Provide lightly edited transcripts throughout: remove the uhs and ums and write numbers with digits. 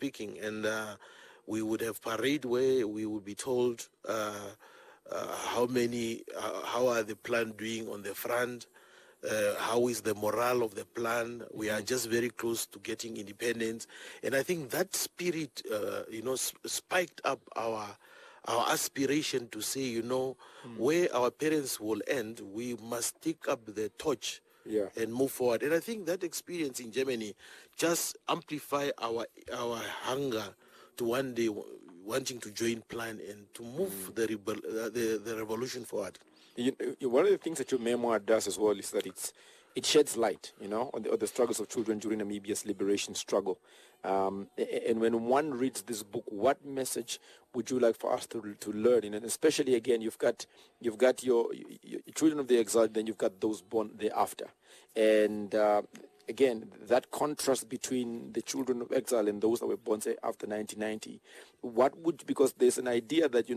speaking, and we would have parade where we would be told how are the plan doing on the front, how is the morale of the plan. We are just very close to getting independence, and I think that spirit, spiked up our aspiration to say, where our parents will end, we must take up the torch and move forward. And I think that experience in Germany just amplify our hunger to one day wanting to join plan and to move the revolution forward. One of the things that your memoir does as well is that it sheds light, on the struggles of children during Namibia's liberation struggle. And when one reads this book, what message would you like for us to learn? And especially, again, you've got your children of the exile, then you've got those born thereafter. And again, that contrast between the children of exile and those that were born, say, after 1990, because there's an idea that,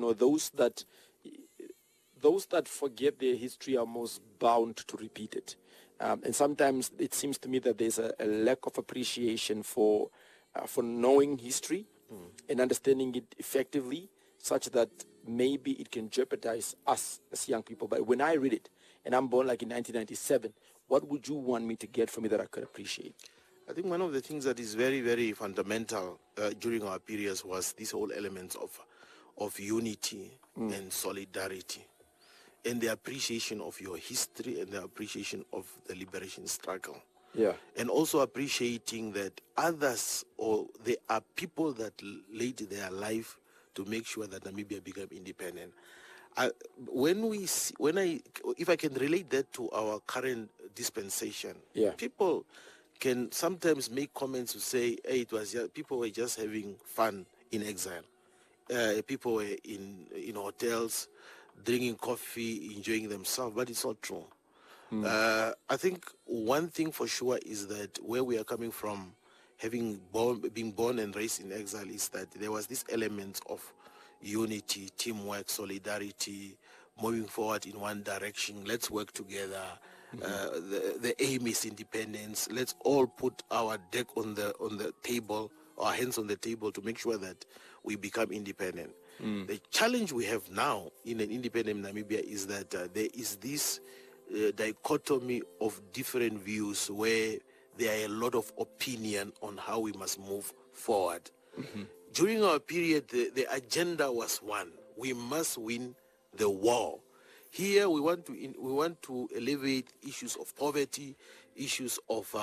those that forget their history are most bound to repeat it. And sometimes it seems to me that there's a lack of appreciation for knowing history and understanding it effectively, such that maybe it can jeopardize us as young people. But when I read it, and I'm born like in 1997, what would you want me to get from it that I could appreciate? I think one of the things that is very, very fundamental during our periods was this whole element of unity and solidarity, and the appreciation of your history and the appreciation of the liberation struggle. Yeah. And also appreciating that others, or there are people that laid their life to make sure that Namibia became independent. If I can relate that to our current dispensation, people can sometimes make comments to say, hey, people were just having fun in exile. People were in hotels, drinking coffee, enjoying themselves, but it's not true. I think one thing for sure is that where we are coming from, being born and raised in exile, is that there was this element of unity, teamwork, solidarity, moving forward in one direction. Let's work together. The aim is independence. Let's all put our deck on the table, our hands on the table, to make sure that we become independent. The challenge we have now in an independent Namibia is that there is this dichotomy of different views where there are a lot of opinion on how we must move forward. During our period, the agenda was one: we must win the war. Here, we want to alleviate issues of poverty, issues of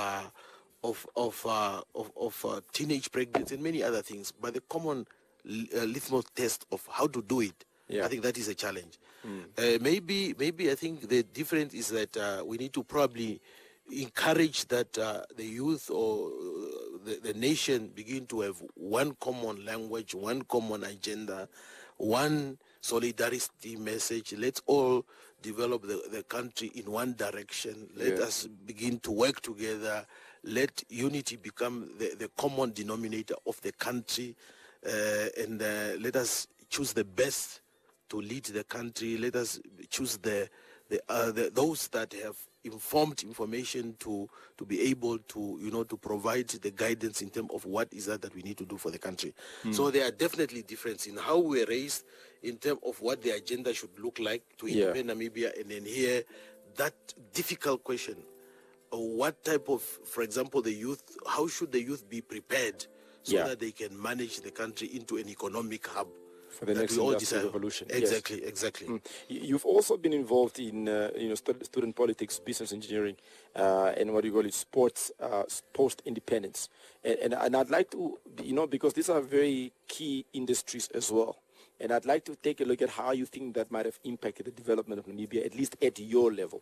teenage pregnancy, and many other things. But the common litmus test of how to do it, I think that is a challenge. Maybe I think the difference is that we need to probably encourage that the youth or the nation begin to have one common language, one common agenda, one solidarity message. Let's all develop the country in one direction. Let us begin to work together. Let unity become the common denominator of the country, and let us choose the best to lead the country. Let us choose those that have informed information to be able to to provide the guidance in terms of what is that we need to do for the country. So there are definitely differences in how we were raised, in terms of what the agenda should look like to independ Namibia, and then here that difficult question: what type of, for example, the youth? How should the youth be prepared so that they can manage the country into an economic hub? For the next industrial revolution. Exactly. You've also been involved in student politics, business engineering, and what you call it, sports, post-independence. And I'd like to, because these are very key industries as well. And I'd like to take a look at how you think that might have impacted the development of Namibia, at least at your level.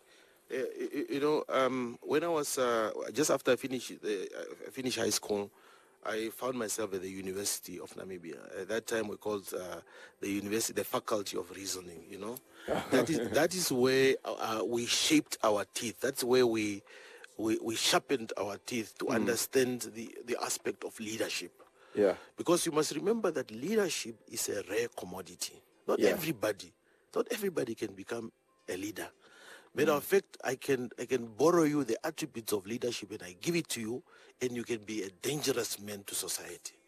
When I was, just after I finished high school, I found myself at the University of Namibia. At that time, we called the university the Faculty of Reasoning. That is where we shaped our teeth. That's where we sharpened our teeth to understand the aspect of leadership. Yeah. Because you must remember that leadership is a rare commodity. Not everybody can become a leader. Matter of fact, I can borrow you the attributes of leadership and I give it to you, and you can be a dangerous man to society.